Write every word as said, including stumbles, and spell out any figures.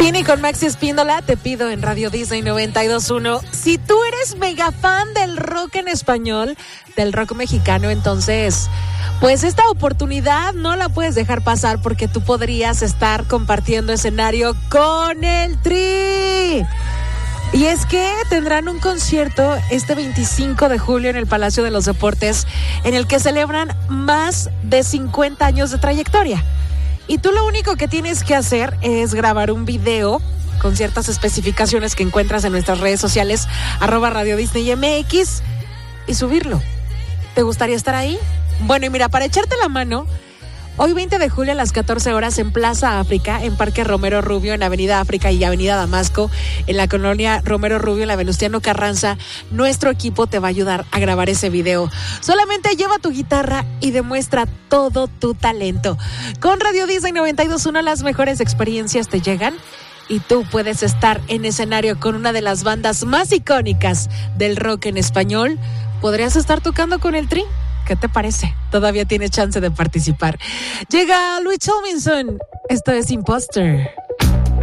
Tini con Maxi Espíndola, te pido en Radio Disney noventa y dos punto uno. Si tú eres mega fan del rock en español, del rock mexicano, entonces, pues esta oportunidad no la puedes dejar pasar porque tú podrías estar compartiendo escenario con el Tri. Y es que tendrán un concierto este veinticinco de julio en el Palacio de los Deportes, en el que celebran más de cincuenta años de trayectoria. Y tú lo único que tienes que hacer es grabar un video con ciertas especificaciones que encuentras en nuestras redes sociales, arroba Radio Disney M X, y subirlo. ¿Te gustaría estar ahí? Bueno, y mira, para echarte la mano, hoy veinte de julio a las catorce horas en Plaza África, en Parque Romero Rubio, en Avenida África y Avenida Damasco, en la colonia Romero Rubio, en la Venustiano Carranza, nuestro equipo te va a ayudar a grabar ese video. Solamente lleva tu guitarra y demuestra todo tu talento. Con Radio Disney noventa y dos punto uno, las mejores experiencias te llegan y tú puedes estar en escenario con una de las bandas más icónicas del rock en español. ¿Podrías estar tocando con el Tri? ¿Qué te parece? Todavía tienes chance de participar. Llega Louis Tomlinson. Esto es Imposter.